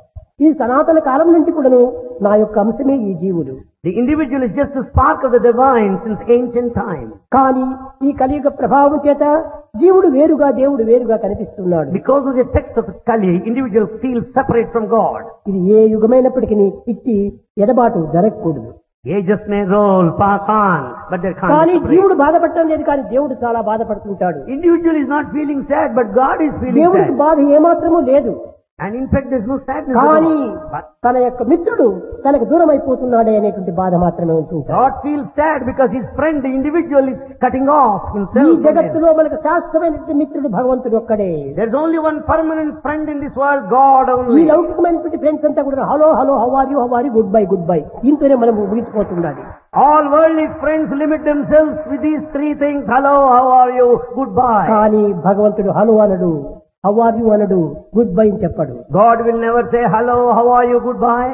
ఈ సనాతన కాలం నుంచి కూడాను నా యొక్క అంశమే ఈ జీవుడు. the individual is just a spark of the divine since ancient time. కానీ ఈ కలియుగ ప్రభావం చేత జీవుడు వేరుగా దేవుడు వేరుగా కనిపిస్తున్నాడు. Because of the effects of Kali, individual feels separate from God. ఇది ఏ యుగమైనప్పటికీ ఇట్టి ఎడబాటు జరగకూడదు. Ages may roll, pass on, but there can't కానీ be separate. జీవుడు బాధపడటం లేదు, కానీ దేవుడు చాలా బాధపడుతుంటాడు. Individual is not feeling sad, but God is feeling దేవుడికి sad. బాధ ఏమాత్రమూ లేదు. And in fact, there's no sadness at కానీ all. But తన యొక్క మిత్రుడు తనకు దూరం అయిపోతున్నాడే అనేటువంటి బాధ మాత్రమే ఉంటుంటాడు. God feels sad because his friend, the individual, is cutting off ఈ himself from him. జగత్తులో మనకు శాశ్వతమైనటువంటి మిత్రుడు భగవంతుడు ఒక్కడే. There's only one permanent friend in this world, God ఈ only. లౌకికమైనటువంటి ఫ్రెండ్స్ అంతా కూడా hello hello how are you how are you good bye good bye దీంతోనే మనం ముగిసిపోతుండాలి. All worldly friends limit themselves with these three things. Hello, how are you? Goodbye. కానీ భగవంతుడు hello అనడు, how are you అనడు, good bye అని చెప్పడు. God will never say hello, how are you? Goodbye.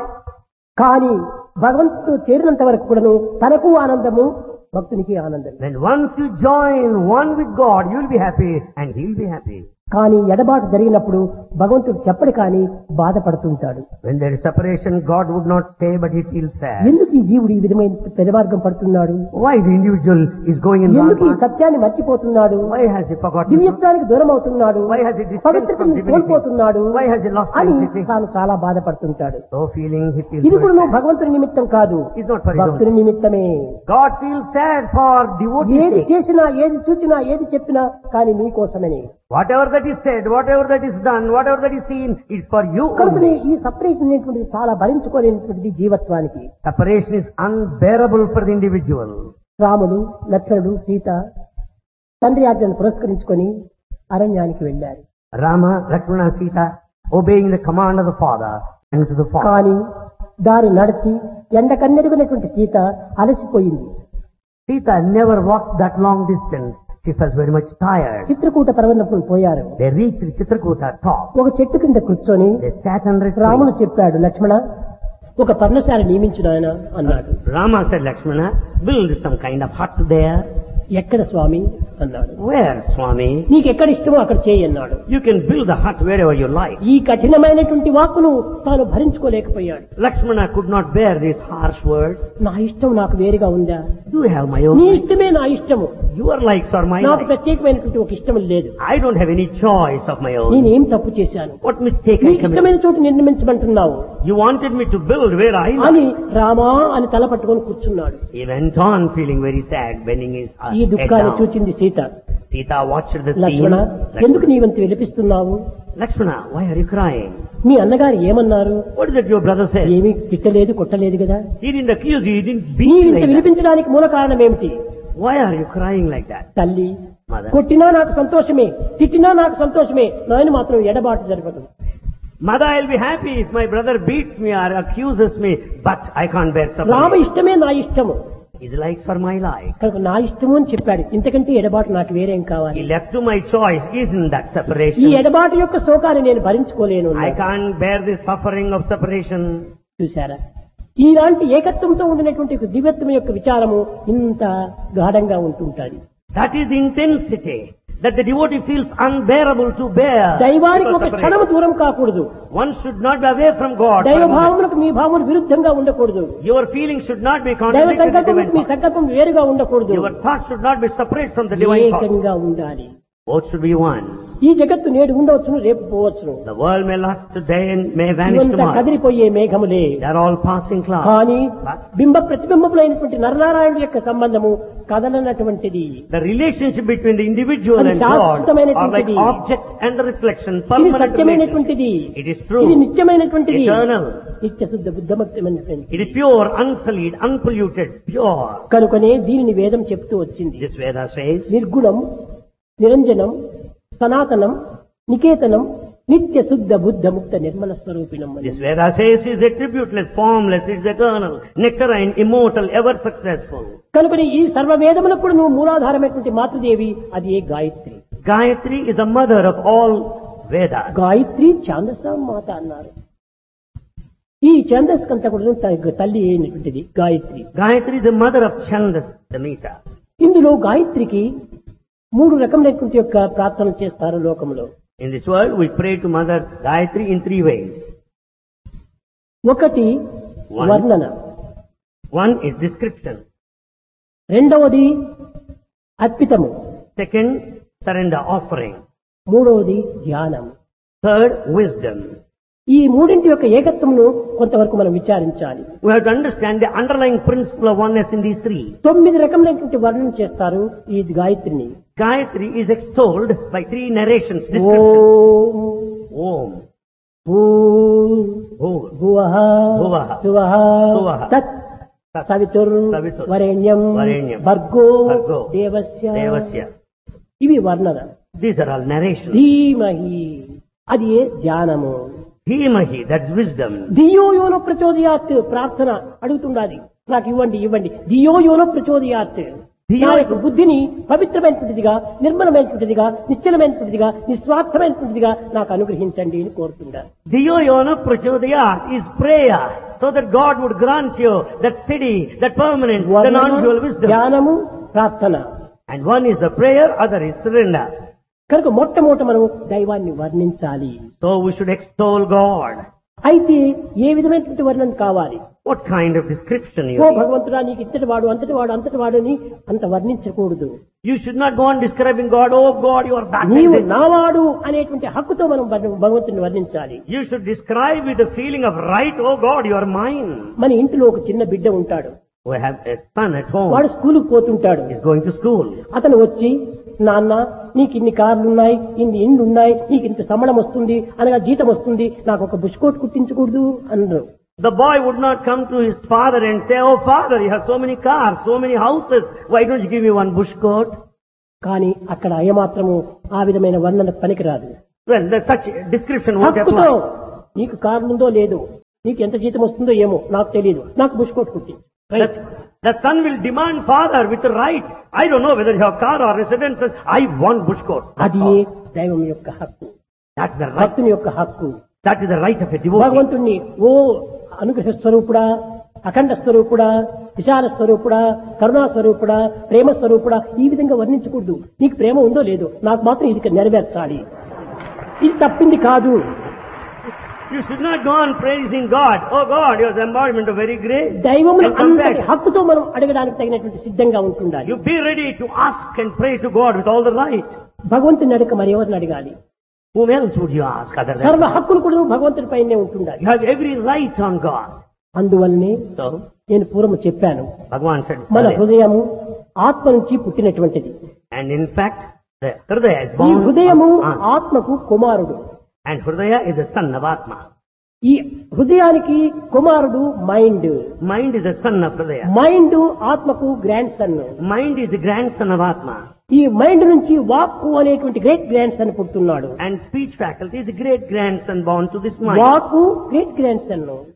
కానీ భగవంతుడు చేరినంత వరకు కూడాను తనకు ఆనందము, భక్తునికి ఆనందం. Then once you join one with God, you will be happy and he will be happy. కానీ ఎడబాటు జరిగినప్పుడు భగవంతుడు చెప్పడు కానీ బాధపడుతుంటాడు. When there is separation, God would not stay, but he feels sad. ఎందుకు ఈ జీవుడు ఈ విధమైన పెదమార్గం పడుతున్నాడు? Why the individual is going in wrong ఎందుకు ఈ path? సత్యాన్ని మర్చిపోతున్నాడు? Why has he forgotten? దివ్యత్వానికి దూరం అవుతున్నాడు, Why has he distanced పవిత్రతను from divinity? కోల్పోతున్నాడు Why has he lost అని sanctity? తాను చాలా బాధపడుతుంటాడు. So feeling he feels ఇది కూడా very నువ్వు sad. భగవంతుని నిమిత్తం కాదు, It's not for his own. భక్తుని నిమిత్తమే. God feels sad for devotees' ఏది sake. చేసినా, ఏది చూచినా, ఏది చెప్పినా కానీ నీ కోసమని. Whatever that is said, whatever that is done, whatever that is seen, is for you కనుకనే only. ఈ సపరేట్ అనేటువంటిది చాలా భరించుకోలేనటువంటిది జీవత్వానికి. Separation is unbearable for the individual. రాముడు, లక్ష్మణుడు, సీత తండ్రి ఆజ్ఞను పురస్కరించుకొని అరణ్యానికి వెళ్ళారు. Rama, Lakshmana, Sita, obeying the command of the father, and to the father. కానీ దారి నడిచి ఎండ కన్నెరుగునటువంటి Sita అలసిపోయింది. Sita never walked that long distance. She felt very much tired. Chitrakoot పర్వతం పోయారు. They reached Chitrakuta top. ఒక చెట్టు కింద కూర్చొని They sat under a రాముడు tree. చెప్పాడు, లక్ష్మణ ఒక పర్ణశాల నియమించు నాయన అన్నాడు. Rama said, Lakshmana, build some kind of hut there. ఎక్కడ స్వామి అన్నాడు. Where, Swami? నీకు ఎక్కడ ఇష్టమో అక్కడ చేయి అన్నాడు. You can build the hut wherever you like. ఈ కఠినమైనటువంటి వాక్కును తాను భరించుకోలేకపోయాడు. Lakshmana could not bear these harsh words. నా ఇష్టం నాకు వేరుగా ఉందా? Do you have my own నీ mind? ఇష్టమే నా ఇష్టము, Your likes are my నాకు likes. ప్రత్యేకమైనటువంటి ఒక ఇష్టం లేదు. I don't have any choice of my own. నేనేం తప్పు చేశాను? What mistake నీ I committed? ఇష్టమైన చోటు నిర్మించమంటున్నావు You wanted me to build where I like. అని రామా అని తల పట్టుకొని కూర్చున్నాడు. He went on feeling very sad, bending his uh, ఈ head దుఃఖాన్ని down. చూచింది Sita. Sita watched the scene. లక్ష్మణ ఎందుకు Lakshmana, నీవంత విలపిస్తున్నావు? Lakshmana, why are you crying? మీ అన్నగారు ఏమన్నారు? What is it your brother said? ఏమీ తిట్టలేదు, కొట్టలేదు కదా. He didn't accuse you, he didn't beat నీవు you ఇంత like that. విలిపించడానికి మూల కారణం ఏమిటి? Why are you crying like that? తల్లి, Mother. కొట్టినా నాకు సంతోషమే, తిట్టినా నాకు సంతోషమే, నాయన మాత్రం ఎడబాటు జరగదు. Mother, I'll be happy if my brother beats me or accuses me, but I can't bear Rama separation. ఇష్టమే నా ఇష్టము. His likes for my like. కనుక నా ఇష్టము అని చెప్పాడు. ఇంతకంటే ఎడబాటు నాకు వేరేం కావాలి? He left to my choice. Isn't that ఈ separation? ఎడబాటు యొక్క శోకాన్ని నేను భరించుకోలేను. I can't bear the suffering of separation. చూశారా, ఈలాంటి ఏకత్వంతో ఉండినటువంటి ఒక దివ్యత్వం యొక్క విచారము ఇంత గాఢంగా ఉంటుంటాది. That is the intensity that the devotee feels unbearable to bear. దైవానికి ఒక because క్షణము separation. దూరం కాకూడదు. One should not be away from God. for దైవ a moment. భావములకు మీ భావములు విరుద్ధంగా ఉండకూడదు. Your feelings should not be దైవ contradicted with the divine సంకల్పం మీ thought. సంకల్పం వేరుగా ఉండకూడదు. Your thoughts should not be separate from the divine thought. ఏకంగా ఉండాలి. Both should be one. ఈ జగత్తు నేడు ఉండవచ్చును, రేపు పోవచ్చును. The world may last today and may vanish ఇవంతా tomorrow. కదిలిపోయే మేఘములే. They are all passing clouds. కానీ బింబ ప్రతిబింబములైనటువంటి నరనారాయణుడి యొక్క సంబంధము కదలనటువంటిది. The relationship between the individual అది and God are like శాశ్వతమైనటువంటిది. object and the reflection. ఇది Permanent relationship. సత్యమైనటువంటిది. It is true. ఇది నిత్యమైనటువంటిది. Eternal. నిత్య శుద్ధ బుద్ధమక్తమైనటువంటిది. It is pure, unsullied, unpolluted, pure. కనుకనే దీనిని వేదం చెప్తూ వచ్చింది. This Veda says, నిర్గుణం, నిరంజనం, సనాతనం, నికేతనం, నిత్య శుద్ధ బుద్ధ ముక్త Nirmala స్వరూపిణం. this Veda says is attributeless, formless, it is eternal, nectarine, immortal, ever successful. కనుకనే ఈ సర్వ వేదములకు కూడా నువ్వు మూలాధారమైనటువంటి మాతృదేవి, అది ఏ Gayatri. Gayatri is the mother of all Vedas. Gayatri ఛాందస మాత అన్నారు. ఈ ఛందస్ కంతా కూడా త- తల్లి అయినటువంటిది Gayatri. Gayatri is the mother of Chandas, the Mita. ఇందులో గాయత్రికి మూడు రకములైనటువంటి యొక్క ప్రార్థనలు చేస్తారు లోకంలో. In this world, we pray to Mother Gayatri in three ways. ఒకటి One. వర్ణన, One is description. రెండవది అర్పితము, Second, surrender offering. మూడవది ధ్యానం. Third, wisdom. ఈ మూడింటి యొక్క ఏకత్వమును కొంతవరకు మనం విచారించాలి. We have to understand the underlying principle of oneness in these three. తొమ్మిది రకములైనటువంటి వర్ణన చేస్తారు ఈ గాయత్రిని. Gayatri is extolled by three narrations, descriptions. Om Om, భూర్ Bhu, భువః భువః సువః సువః తత్ Tat, సవితుర్ సవితుర్ వరేణ్యం వరేణ్యం భర్గో భర్గో దేవస్య. Devasya. ఇవి వర్ణన. These are all narrations. ధీమహి, అది ఏ ధ్యానము. Dhimahi, that's wisdom. ధియో యోనో ప్రచోదయాత్, ప్రార్థన అడుగుతుండాలి, నాకు ఇవ్వండి ఇవ్వండి. ధియో యోనో ప్రచోదయాత్, ధియో- నా యొక్క బుద్ధిని పవిత్రమైనటువంటిదిగా, నిర్మలమైనటువంటిదిగా, నిశ్చలమైనటువంటిదిగా, నిస్వార్థమైనటువంటిదిగా నాకు అనుగ్రహించండి అని కోరుతుండాలి. Dhiyo yona prachodayat is prayer, so that God would grant you that steady, that permanent, the వర్ణన, non-dual wisdom. ధ్యానము, ప్రార్థన. And one is the prayer, other is surrender. కనుక మొట్టమొదట మనం దైవాన్ని వర్ణించాలి. So we should extol God. అయితే ఏ విధమైనటువంటి వర్ణన కావాలి? What kind of description you oh need? భగవంతుడా నీకు ఇంతటి వాడు అంతటి వాడు అంతటి వాడు అని అంత వర్ణించకూడదు. You should not go on describing God, oh God, you are that like నీవు this. నావాడు అనేటువంటి హక్కుతో మనం వర్ణ- భగవంతుని వర్ణించాలి. You should describe with the feeling of right, oh God, you are mine. మన ఇంటిలో ఒక చిన్న బిడ్డ ఉంటాడు, We have a son at home. వాడు స్కూలుకు పోతుంటాడు. He's going to school. అతను వచ్చి, నాన్న నీకు ఇన్ని కార్లున్నాయి, ఇన్ని ఇండ్లు ఉన్నాయి, నీకు ఇంత సంబళం వస్తుంది, అనగా జీతం వస్తుంది, నాకు ఒక బుష్ కోట్ కుట్టించకూడదు అన్నారు. The boy would not come to his father and say, oh father, you have so many cars, so many houses, why don't you give me one bush coat? కానీ అక్కడ ఏమాత్రము ఆ విధమైన వర్ణన పనికిరాదు. Well, that such description won't హక్కుతో apply. నీకు కార్లుందో లేదో, నీకు ఎంత జీతం వస్తుందో ఏమో నాకు తెలియదు, నాకు బుష్ కోట్ కుట్టి. That, the son will demand father with the right. I don't know whether you have car or residences. I want bush coat. అది దైవం యొక్క హక్కు, That's the right. భక్తుని యొక్క హక్కు. That is the right of a devotee. భగవంతుణ్ణి ఓ అనుగ్రహ స్వరూపుడా, అఖండ స్వరూపుడా, విశాల స్వరూపుడా, కరుణా స్వరూపుడా, ప్రేమ స్వరూపుడా, ఈ విధంగా వర్ణించకూడదు. నీకు ప్రేమ ఉందో లేదో, నాకు మాత్రం ఇది నెరవేర్చాలి, ఇది తప్పింది కాదు. You should not go on praising God. Oh God, you are the embodiment of very grace. దైవమును And come అంతటి back. హక్కుతో మనం అడగడానికి తగినటువంటి సిద్ధంగా ఉంటుండాలి. You be ready to ask and pray to God with all the right. భగవంతుని అడగ మరి ఎవరిని అడగాలి? Whom else would you ask other than సర్వ God? హక్కులు కూడా భగవంతుని పైనే ఉంటుండాలి. You have every right on God. అందువల్లనే So, నేను పూర్వం చెప్పాను, Bhagavan said, మన earlier, హృదయము ఆత్మ నుంచి పుట్టినటువంటిది. and in fact, the Hridaya is ఈ born హృదయము of Atma. ఆత్మకు కుమారుడు. And Hridaya is the son of Atma. ఈ హృదయానికి కుమారుడు mind. Mind is the son of Hridaya. Mind ఆత్మకు grand son. Mind is the grandson of Atma. ఈ mind నుంచి వాక్కు అనేటువంటి great grand son పుట్టున్నాడు. And speech faculty is the great grandson born to this mind. వాక్కు great grand son.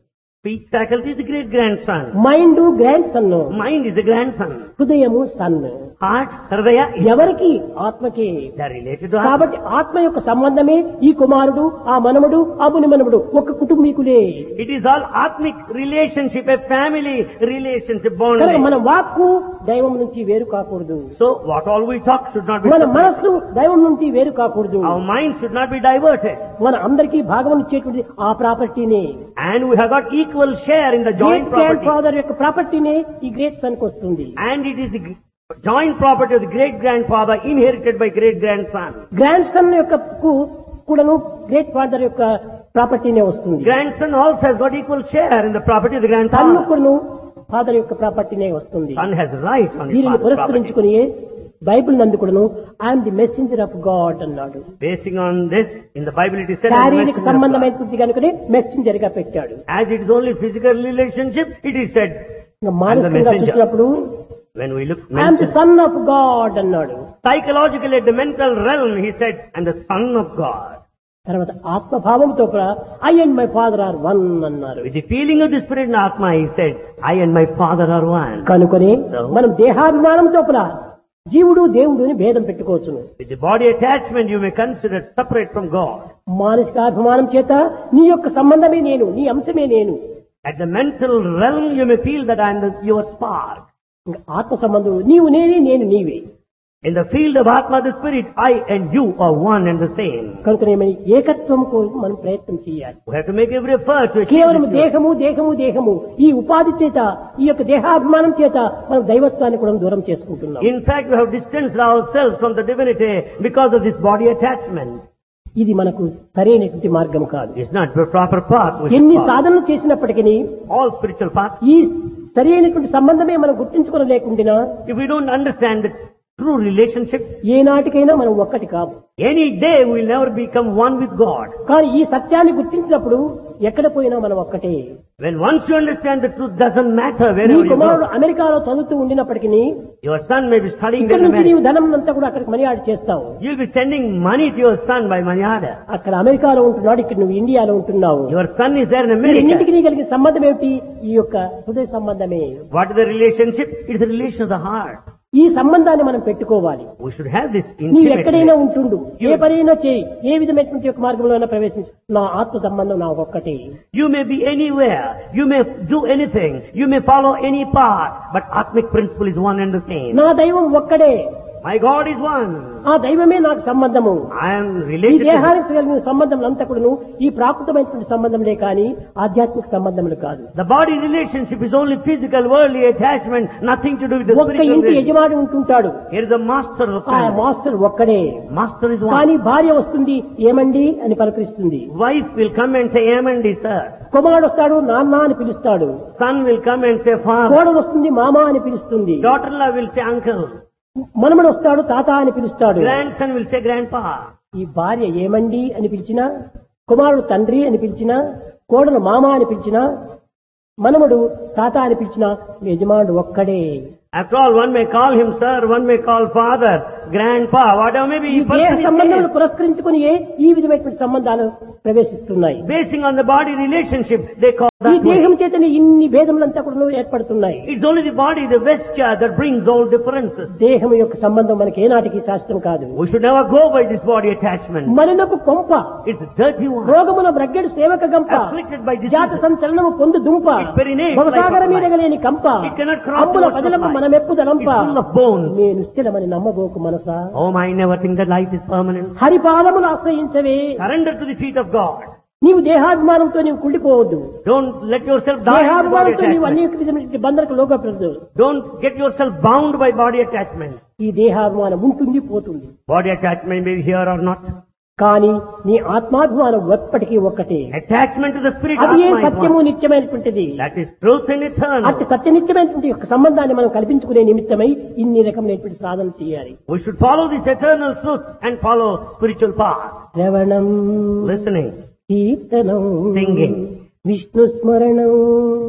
Speech faculty is the great grandson. Mind grand son, Mind is the grandson. హృదయము sun. Heart, Hridaya, is ఎవరికి? ఆత్మకి. they are related to Atma. కాబట్టి ఆత్మ యొక్క సంబంధమే ఈ కుమారుడు, ఆ మనముడు, ఆ ముని మనముడు ఒక కుటుంబీకులే. It is all Atmic relationship, a family relationship కనుక bonding. మన వాక్కు దైవం నుంచి వేరు కాకూడదు. So what all we talk should not be మన separate. మనస్సు దైవం నుంచి వేరు కాకూడదు. Our mind should not be diverted. మన అందరికీ భాగం ఇచ్చేటువంటి ఆ ప్రాపర్టీని, And we have got equal share in the joint great grand property. Father యొక్క ప్రాపర్టీనే ఈ గ్రేట్ సన్ కు వస్తుంది. And it is the g- joint property of the great grandfather inherited by great grandson. Grand son యొక్క కు కూడాను great father యొక్క ప్రాపర్టీనే వస్తుంది. Grandson also has got equal share in the property of the sun grandfather. కూడాను father యొక్క ప్రాపర్టీనే వస్తుంది. Son has right on his దీనిని father's property. పురస్కరించుకుని బైబిల్ నందు కూడాను I'm the messenger of God అన్నాడు. Basing on this, in the Bible it is said, "I am the శారీరక messenger of God." సంబంధమైనటువంటి కనుకనే మెసెంజర్ గా పెట్టాడు. As it is only physical relationship, it is said, ఇంకా I'm the మానసికంగా messenger. చూసినప్పుడు When we look I'm the mental, son of God అన్నాడు. psychologically at the mental realm, he said, "I'm the son of God." తర్వాత ఆత్మభావంతో కూడా I and my father are one అన్నారు. With the feeling of the spirit in Atma, he said, "I and my father are one." కనుకొని మనం దేహాభిమానంతో కూడా జీవుడు దేవుడు అని భేదం పెట్టుకోవచ్చును. With the body attachment, you may consider separate from God. మానసికాభిమానం చేత నీ యొక్క సంబంధమే నేను, నీ అంశమే నేను. At the mental realm, you may feel that I am the, your spark. ఇంకా ఆత్మ సంబంధం నీవు నేనే, నేను నీవే. In the field of Atma, the spirit, I and you are one and the same. కనుక ఏకత్వం కోసం మనం ప్రయత్నం చేయాలి. We have to make every effort to achieve కేవలం this. దేహము దేహము దేహము ఈ ఉపాధి చేత, ఈ యొక్క దేహాభిమానం చేత మనం దైవత్వాన్ని కూడా దూరం చేసుకుంటున్నాం. In fact, we have distanced ourselves from the divinity because of this body attachment. ఇది మనకు సరైనటువంటి మార్గం కాదు. It's not the proper path. we should ఎన్ని follow. సాధనలు చేసినప్పటికీ All spiritual paths. ఈ సరైనటువంటి సంబంధమే మనం గుర్తించుకోలేకుండా If we don't understand the true relationship, ఏ నాటికైనా మనం ఒక్కటి కాదు. any day we will never become one with God. కానీ ఈ సత్యాన్ని గుర్తించినప్పుడు ఎక్కడ పోయినా మనం ఒక్కటే. When once you understand the truth, doesn't matter నీ wherever you కుమారుడు go. అమెరికాలో చదువుతూ ఉండినప్పటికీ Your son may be studying ఇక్కడ in నుంచి నీవు America. ధనం అంతా కూడా అక్కడికి మనీ ఆడి చేస్తావు. You'll be sending money to your son by money order. అక్కడ అమెరికాలో ఉంటున్నాడు, ఇక్కడ నువ్వు ఇండియాలో ఉంటున్నావు. Your son is there in ఈ America. రెండింటికి నీ కలిగిన సంబంధం ఏమిటి? ఈ యొక్క హృదయ సంబంధమే. What is the relationship? It's the relation of the heart. ఈ సంబంధాన్ని మనం పెట్టుకోవాలి. We should have this నీవు intimate ఎక్కడైనా relation. ఉంటుండు, ఏ పనైనా చేయి, ఏ విధమైనటువంటి యొక్క మార్గంలో ప్రవేశించు, నా ఆత్మ సంబంధం నా ఒక్కటే. You may be anywhere. You may do anything. You may follow any path. But Atmic principle is one and the same. నా దైవం ఒక్కడే, My God is one. ఆ దైవమే నాకు సంబంధము. I am ఈ related to Him. దేహానికి కలిగిన సంబంధం అంతా కూడాను ఈ ప్రాకృతమైనటువంటి సంబంధంలే కానీ ఆధ్యాత్మిక సంబంధములు కాదు. The body relationship is only physical, worldly attachment, nothing to do with the ఒక్క spiritual ఇంటి relationship. యజమాని ఉంటుంటాడు, Here is the master of the ఆ family. మాస్టర్ ఒక్కడే. Master is one. కానీ భార్య వస్తుంది, ఏమండి అని పలకరిస్తుంది. Wife will come and say, Amen, sir. కుమారుడు వస్తాడు, నాన్న అని పిలుస్తాడు. Son will come and say, Father. కోడలు వస్తుంది, మామ అని పిలుస్తుంది. Daughter-in-law will say, Uncle. మనమడు వస్తాడు, తాత అని పిలుస్తాడు. Grandson will say, Grandpa. ఈ భార్య ఏమండి అని పిలిచినా, కుమారుడు తండ్రి అని పిలిచినా, కోడలు మామ అని పిలిచినా, మనమడు తాత అని పిలిచినా యజమానుడు ఒక్కడే. After all, one may call him sir, one may call father, grandpa, whatever may be. ఈ he దేహ person is సంబంధములు there. పురస్కరించుకుని ఈ విధమైనటువంటి సంబంధాలు ప్రవేశిస్తున్నాయి. Basing on the body relationship, they call ఈ that way. దేహం చేతనే ఇన్ని భేదములంతా కూడా ఏర్పడుతున్నాయి. It's only the body, the vesture that brings all differences. దేహం యొక్క సంబంధం మనకి ఏనాటికి శాస్త్రం కాదు. We should never go by this body attachment. మలినపు కొంప, It's a dirty one. రోగమున బ్రగ్గెడు సేవక గంప, Afflicted by disease. జాత సంచలనము పొందు దుంప, Its very name is భవసాగర like a మీద గలేని కంప, It cannot cross అంబుల the పదలము line. మనమెప్పుదలంప, It's full of bones. నేను స్థిరమని నమ్మబోకు మనసా, Oh, I never think that life is permanent. హరిపాదములు ఆశ్రయించవే. Surrender to the feet of God. నీవు దేహాభిమానంతో నీవు కుళ్ళిపోవద్దు. Don't let yourself die in the body దేహాభిమానంతో నీవు attachment. అనేక విధమైన బంధనకు లోకపడదు. Don't get yourself bound by body attachment. ఈ దేహాభిమానం ఉంటుంది, పోతుంది. Body attachment may be here or not. కానీ నీ ఆత్మాభిమానం ఎప్పటికీ ఒక్కటే. Attachment to the spirit అది ఏ Atma is సత్యము one. నిత్యమైనటువంటిది. That is truth and eternal. అట్టి సత్యనిత్యమైనటువంటి యొక్క సంబంధాన్ని మనం కల్పించుకునే నిమిత్తమై ఇన్ని రకమైనటువంటి సాధన చేయాలి. We should follow this eternal truth and follow spiritual path. శ్రవణం, Listening, కీర్తనం, Singing. విష్ణు స్మరణం.